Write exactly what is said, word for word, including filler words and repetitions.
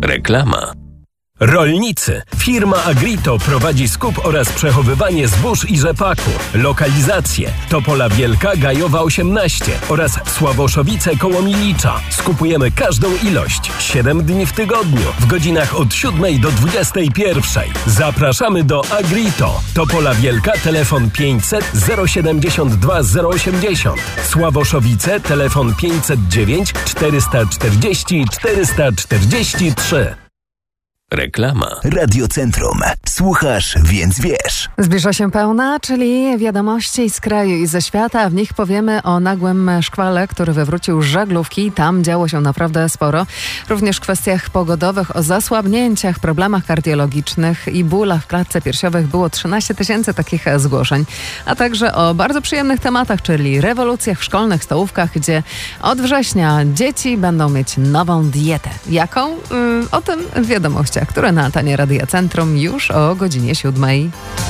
Reklama. Rolnicy. Firma Agrito prowadzi skup oraz przechowywanie zbóż i rzepaku. Lokalizacje: Topola Wielka, Gajowa osiemnaście oraz Sławoszowice koło Milicza. Skupujemy każdą ilość. siedem dni w tygodniu, w godzinach od siódmej do dwudziestej pierwszej. Zapraszamy do Agrito. Topola Wielka, telefon pięćset zero siedemdziesiąt dwa zero osiemdziesiąt. Sławoszowice, telefon pięćset dziewięć czterysta czterdzieści czterysta czterdzieści trzy. Reklama. Radiocentrum. Słuchasz, więc wiesz. Zbliża się pełna, czyli wiadomości z kraju i ze świata. W nich powiemy o nagłym szkwale, który wywrócił żaglówki. Tam działo się naprawdę sporo. Również w kwestiach pogodowych, o zasłabnięciach, problemach kardiologicznych i bólach w klatce piersiowych. Było trzynaście tysięcy takich zgłoszeń. A także o bardzo przyjemnych tematach, czyli rewolucjach w szkolnych stołówkach, gdzie od września dzieci będą mieć nową dietę. Jaką? Yy, o tym w wiadomościach, które na antenie Radia Centrum już o godzinie siódmej.